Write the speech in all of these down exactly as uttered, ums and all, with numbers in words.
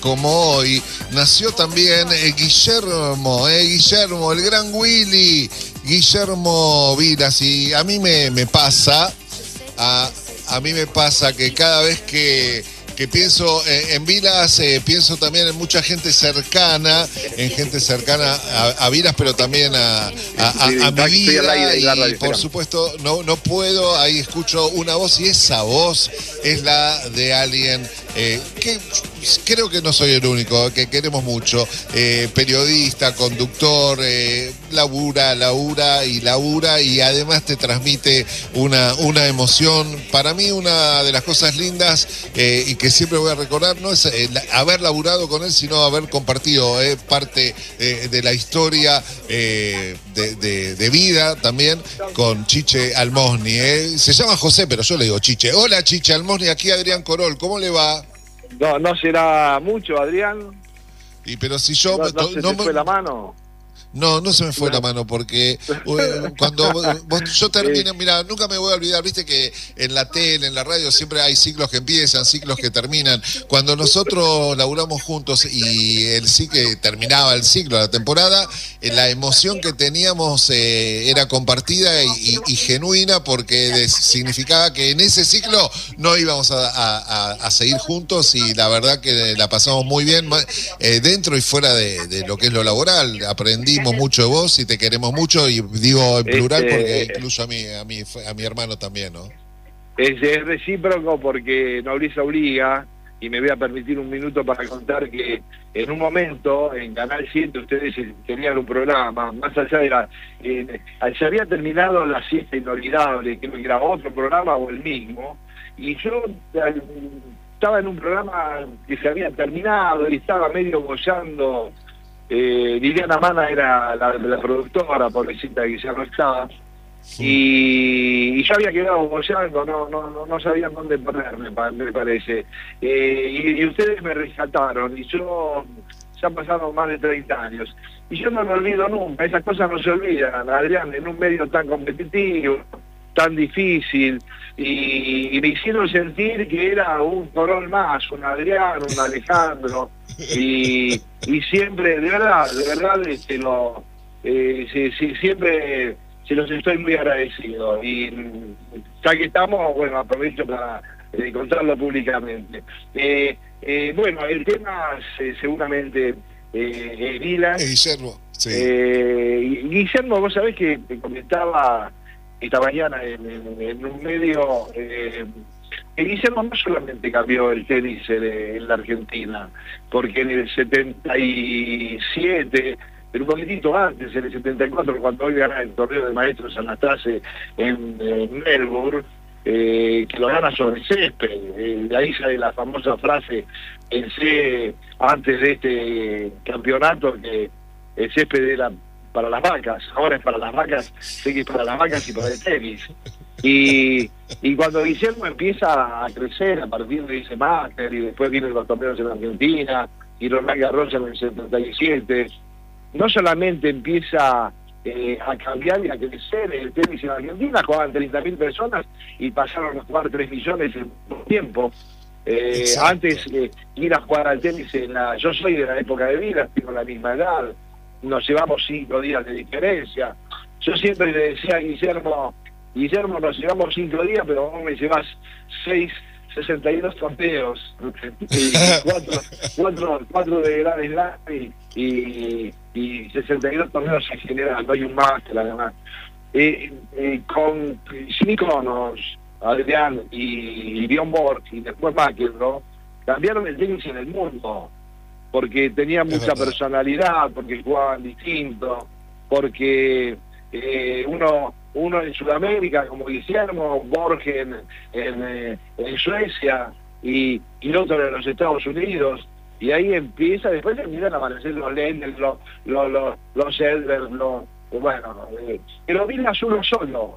como hoy, nació también eh, Guillermo, eh, Guillermo, el gran Willy, Guillermo Vilas. Y a mí me, me pasa, a, a mí me pasa que cada vez que... que pienso eh, en Vilas, eh, pienso también en mucha gente cercana, en gente cercana a, a Vilas, pero también a, a, a, a mi vida, y por supuesto no, no puedo, ahí escucho una voz y esa voz es la de alguien eh, que creo que no soy el único, que queremos mucho, eh, periodista, conductor, eh, labura, labura y labura, y además te transmite una, una emoción. Para mí una de las cosas lindas eh, y que siempre voy a recordar no es eh, la, haber laburado con él, sino haber compartido eh, parte eh, de la historia eh, de, de, de vida también con Chiche Almosni. Eh. Se llama José, pero yo le digo Chiche. Hola Chiche Almosni, aquí Adrián Corol, ¿cómo le va? No, no será mucho, Adrián. Y pero si yo... ¿No, no se no te me... fue la mano? No, no se me fue la mano porque uh, cuando vos, yo termino, mira, nunca me voy a olvidar, viste que en la tele, en la radio siempre hay ciclos que empiezan, ciclos que terminan. Cuando nosotros laburamos juntos y el sí que terminaba el ciclo, la temporada, eh, la emoción que teníamos eh, era compartida y, y, y genuina, porque de, significaba que en ese ciclo no íbamos a, a, a seguir juntos, y la verdad que la pasamos muy bien eh, dentro y fuera de, de lo que es lo laboral. Aprendimos mucho de vos y te queremos mucho, y digo en plural este, porque incluso a mí, a mi, a mi hermano también, ¿no? Es, es recíproco, porque nobleza obliga, y me voy a permitir un minuto para contar que en un momento en Canal siete ustedes tenían un programa, más allá de la... Eh, se había terminado La Siesta Inolvidable, creo que era otro programa o el mismo, y yo eh, estaba en un programa que se había terminado y estaba medio bollando. Eh, Liliana Mana era la, la productora, pobrecita, que ya no estaba, sí. y, y yo había quedado bollando, no, no, no, no sabían dónde ponerme, me parece, eh, y, y ustedes me rescataron, y yo, ya pasaron más de treinta años, y yo no me olvido nunca, esas cosas no se olvidan, Adrián, en un medio tan competitivo, tan difícil, y, y me hicieron sentir que era un Corol más, un Adrián, un Alejandro, y, y siempre, de verdad, de verdad, este, lo, eh, sí, sí, siempre se los estoy muy agradecido, y ya que estamos, bueno, aprovecho para eh, contarlo públicamente. Eh, eh, bueno, el tema eh, seguramente eh, es Vilas. Guillermo, sí. Eh, Guillermo, vos sabés que te comentaba esta mañana en, en, en un medio, eh, que Guillermo no solamente cambió el tenis en, en la Argentina, porque en el setenta y siete, pero un poquitito antes, en el setenta y cuatro, cuando hoy gana el torneo de maestros Anastase en, en Melbourne, eh, que lo gana sobre césped, eh, de ahí sale la famosa frase, pensé antes de este campeonato que el césped era para las vacas, ahora es para las vacas, sé que es para las vacas y para el tenis. Y, y cuando Guillermo empieza a crecer a partir de ese máster, y después vienen los torneos en Argentina, y Roland Garros en el setenta y siete, no solamente empieza eh, a cambiar y a crecer el tenis en Argentina, jugaban treinta mil personas y pasaron a jugar tres millones en poco tiempo. Eh, antes de eh, ir a jugar al tenis, en la, yo soy de la época de Vilas, tengo la misma edad, nos llevamos cinco días de diferencia. Yo siempre le decía a Guillermo, Guillermo, nos llevamos cinco días, pero vos me llevas seis, sesenta y dos torneos, y cuatro, cuatro, cuatro de Gran Slam y, y, y sesenta y dos torneos en general, no hay un máster además. Eh, eh, con Siniconos, Adrián y Bjorn Borg, y después McEnroe, cambiaron el tenis en el mundo, porque tenían mucha personalidad, porque jugaban distinto, porque eh, uno uno en Sudamérica, como Guillermo, Borges en, en, en Suecia, y, y el otro en los Estados Unidos, y ahí empieza, después empiezan a aparecer los Lendl, los los los, los Edberg, los, bueno, eh, pero Vilas uno solo,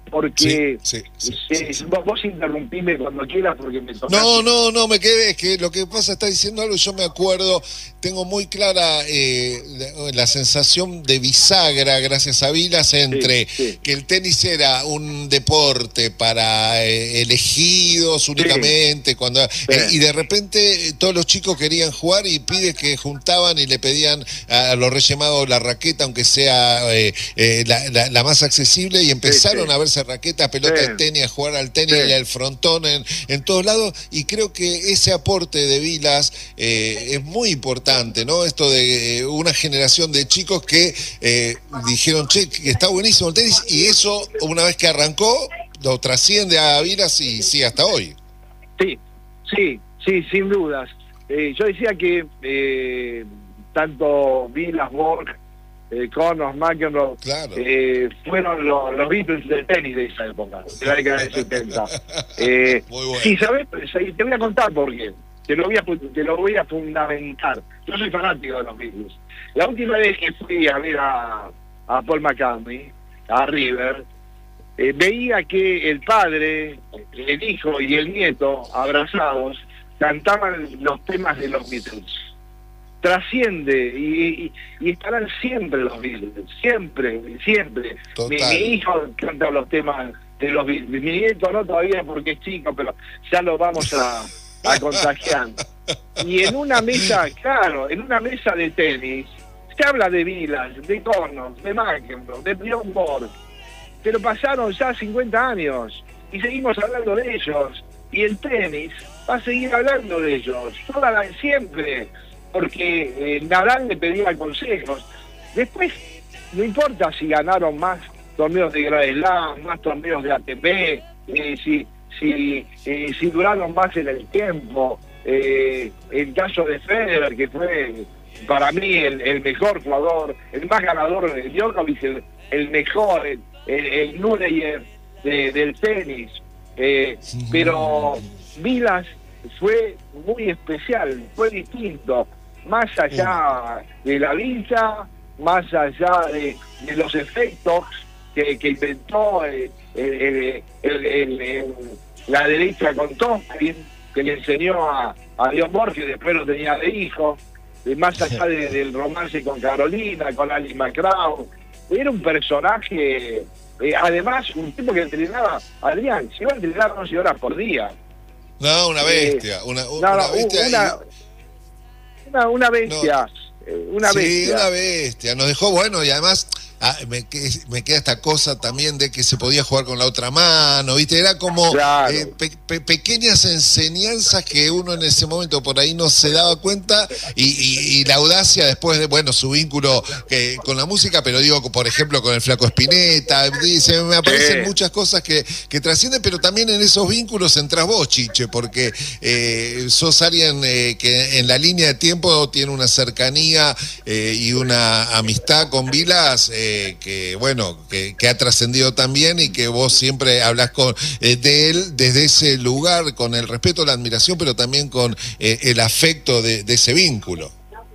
porque sí, sí, sí, eh, sí, sí. Vos, vos interrumpime cuando quieras porque me tocaste. No, no, no, me quedé, es que lo que pasa, está diciendo algo, yo me acuerdo, tengo muy clara eh, la, la sensación de bisagra, gracias a Vilas, entre Sí, sí. que el tenis era un deporte para eh, elegidos únicamente, sí. cuando Sí. eh, y de repente eh, todos los chicos querían jugar y pibes que juntaban y le pedían a, a los Reyes Magos la raqueta, aunque sea eh, eh, la, la, la más accesible, y empezaron sí, sí. a verse raquetas, pelotas sí. de tenis, a jugar al tenis, sí. el frontón en, en todos lados, y creo que ese aporte de Vilas eh, es muy importante, ¿no? Esto de eh, una generación de chicos que eh, dijeron, che, que está buenísimo el tenis, y eso, una vez que arrancó, lo trasciende a Vilas y sigue hasta hoy. Sí, sí, sí, sin dudas. Eh, yo decía que eh, tanto Vilas, Borg, eh, Connors, McEnroe, claro. eh, fueron lo, los Beatles del tenis de esa época, de la década del setenta. Eh, Muy bueno. Sí, ¿sabes? Te voy a contar por qué. Te lo, voy a, te lo voy a fundamentar. Yo soy fanático de los Beatles. La última vez que fui a ver a, a Paul McCartney, a River, eh, veía que el padre, el hijo y el nieto, abrazados, cantaban los temas de los Beatles. Trasciende y, y, y estarán siempre los Beatles, siempre, siempre. Mi, mi hijo canta los temas de los Beatles, mi nieto no todavía porque es chico, pero ya lo vamos a, a contagiar. Y en una mesa, claro, en una mesa de tenis, se habla de Vilas, de Connors, de McEnroe, de Bjorn Borg, pero pasaron ya cincuenta años y seguimos hablando de ellos, y el tenis va a seguir hablando de ellos, toda la, siempre. Porque eh, Nadal le pedía consejos. Después, no importa si ganaron más torneos de Grand Slam, más torneos de A T P, eh, si, si, eh, si duraron más en el tiempo. Eh, el caso de Federer, que fue para mí el, el mejor jugador, el más ganador de Djokovic, el, el mejor, el, el, el Nureyev de, del tenis. Eh, pero Vilas fue muy especial, fue distinto. Más allá de la vista, más allá de, de los efectos que, que inventó eh, el, el, el, el, la derecha con Tompkins, que le enseñó a, a Bjorn Borg, que después lo tenía de hijo, eh, más allá de, del romance con Carolina, con Alice McGraw. Era un personaje, eh, además, un tipo que entrenaba, Adrián, se iba a entrenar once horas por día. No, una bestia, eh, una, una, no, una bestia. Una, Una, una bestia, no, eh, una sí, bestia. una bestia. Nos dejó bueno y además ah, me, me queda esta cosa también de que se podía jugar con la otra mano, ¿viste? Era como claro. eh, pe pe pequeñas enseñanzas que uno en ese momento por ahí no se daba cuenta y, y, y la audacia después de, bueno, su vínculo que, con la música, pero digo, por ejemplo, con el Flaco Spinetta, se me aparecen sí. muchas cosas que, que trascienden, pero también en esos vínculos entras vos, Chiche, porque eh, sos alguien eh, que en la línea de tiempo tiene una cercanía eh, y una amistad con Vilas eh, que, bueno, que, que ha trascendido también y que vos siempre hablás con, eh, de él desde ese lugar, con el respeto, la admiración, pero también con eh, el afecto de, de ese vínculo.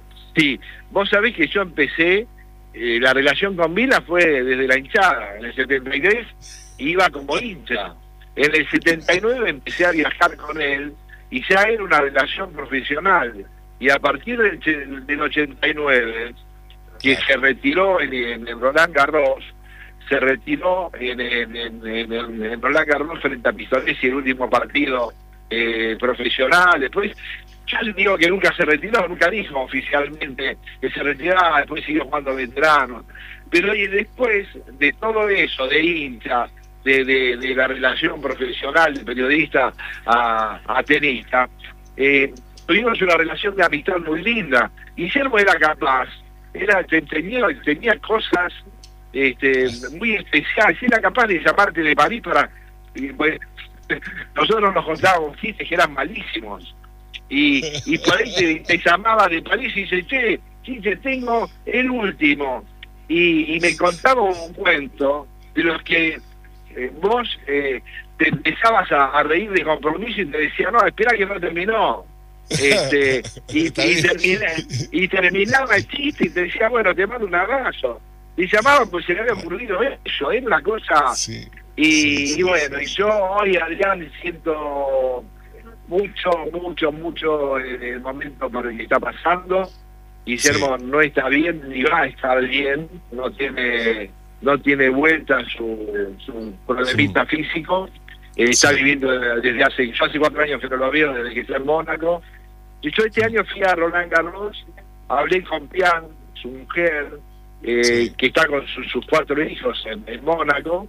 Sí, vos sabés que yo empecé, eh, la relación con Vilas fue desde la hinchada. En el setenta y tres iba como hincha. En el setenta y nueve empecé a viajar con él y ya era una relación profesional. Y a partir del, del ochenta y nueve, que se retiró en, en, en Roland Garros, se retiró en, en, en, en, en Roland Garros frente a Pistolesi, el último partido eh, profesional. Después, yo digo que nunca se retiró, nunca dijo oficialmente que se retiraba, después siguió jugando veteranos. Pero y después de todo eso, de hincha, de, de, de la relación profesional de periodista a, a tenista, eh, tuvimos una relación de amistad muy linda. Guillermo era capaz, era tenía, tenía cosas este, muy especiales, era capaz de llamarte de París para... Pues, nosotros nos contábamos chistes que eran malísimos. Y, y por ahí te, te llamaba de París y dice, che, Chiche, tengo el último. Y, y me contaba un cuento de los que eh, vos eh, te empezabas a, a reír de compromiso y te decía, no, espera que no terminó. Este, y, y, termina, y terminaba el chiste y te decía, bueno, te mando un abrazo. Y llamaba, pues se le había ocurrido eso, era una cosa sí. Y, Sí, sí, y bueno, sí, y sí. yo hoy, Adrián, siento mucho, mucho, mucho el, el momento por el que está pasando. Sí, Guillermo no está bien, ni va a estar bien, no tiene, no tiene vuelta su, su mm, problemita físico. Eh, está sí, viviendo desde hace, yo hace cuatro años que no lo veo, desde que está en Mónaco. Y yo este mm, año fui a Roland Garros, hablé con Pian, su mujer, eh, sí, que está con su- sus cuatro hijos en, en Mónaco,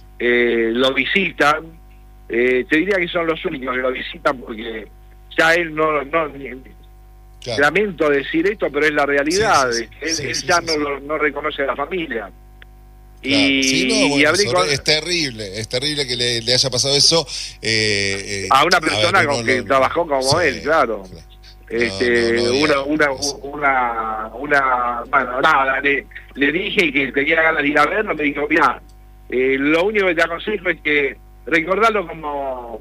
eh, lo visitan, eh, te diría que son los únicos que lo visitan porque ya él no, no ni- claro. lamento decir esto, pero es la Sí, realidad, sí, él, sí, sí, él sí, ya sí, no, sí. lo- no reconoce a la familia. Claro, sí, no, Y, y bueno, hablé es, con horri- es terrible, es terrible que le, le haya pasado eso. Eh, eh, a una a ver, persona con uno que lo, lo- trabajó como sí, él, claro. claro. No, no, Este, no, y, una, eh, una, es- una, una, bueno, nada, le, le dije que tenía ganas de ir a verlo, me dijo, mira, eh, lo único que te aconsejo es que recordarlo como,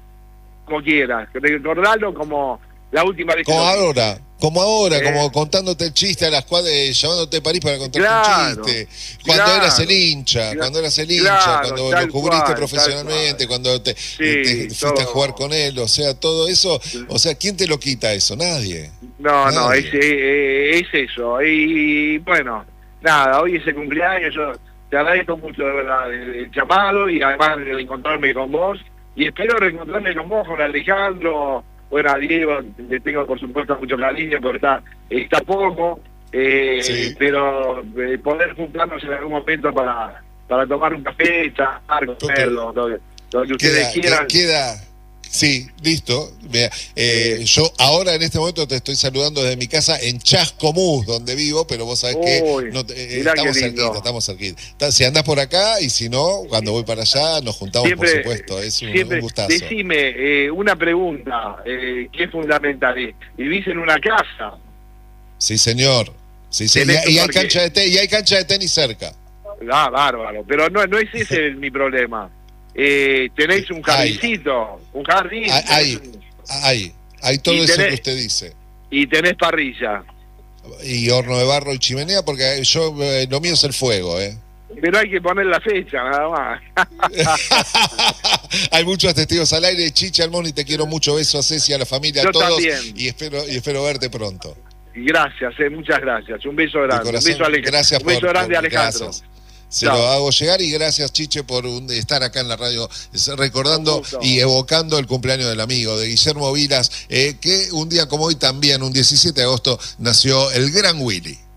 como quieras, recordarlo como la última vez que como lo ahora, viste. como ahora, ¿Eh? como contándote el chiste a las cuadras, llamándote de París para contarte un Claro, chiste, cuando eras el claro, hincha, cla- cuando eras el hincha, claro, cuando lo tal cubriste cual, tal profesionalmente, cual. cuando te, te Sí, fuiste a jugar todo. con él, o sea, todo eso, o sea, ¿quién te lo quita eso? Nadie, No, no, es, nadie. eh, es eso. Y bueno, nada, hoy es el cumpleaños, yo te agradezco mucho de verdad el, el llamado y además de encontrarme con vos. Y espero reencontrarme con vos, con Alejandro, bueno, a Diego, le tengo por supuesto mucho cariño, porque está, está poco, eh, Sí. pero eh, poder juntarnos en algún momento para, para tomar un café, charlar, comer, Pero, lo, lo, lo que ustedes Queda, que- quieran. queda, sí, listo. Mira, eh, Eh, yo ahora en este momento te estoy saludando desde mi casa en Chascomús, donde vivo, pero vos sabés que uy, no te- eh, mirá qué estamos lindo. cerquita, estamos cerquita. Ta- Si andás por acá y si no, cuando voy para allá nos juntamos, por Siempre, supuesto. Es un, un siempre, gustazo. decime eh, una pregunta eh, que es fundamental. eh, ¿Vivís en una casa? Sí, señor. Sí, sí. Tenés Y, y hay porque- cancha de te- y hay cancha de tenis cerca. Ah, bárbaro. Pero no, no es ese el- mi problema. Eh, ¿Tenés un Hay, jardincito? ¿Un jardín? hay, tenés hay, un- hay, hay todo Y eso tenés- que usted dice. y tenés parrilla. Y horno de barro y chimenea, porque yo eh, lo mío es el fuego, ¿eh? Pero hay que poner la fecha, nada más. Hay muchos testigos al aire. Chicha Almoni, te quiero mucho. Beso a Ceci, a la familia, a Yo todos. también. Y espero, y espero verte pronto. Gracias, eh, muchas gracias. Un beso De grande. corazón, un beso, Ale- gracias un beso por, grande, por- Alejandro. gracias. Se Chao. lo hago llegar y gracias, Chiche, por un- estar acá en la radio es, recordando Un gusto. y evocando el cumpleaños del amigo, de Guillermo Vilas, eh, que un día como hoy también, un diecisiete de agosto, nació el gran Willy.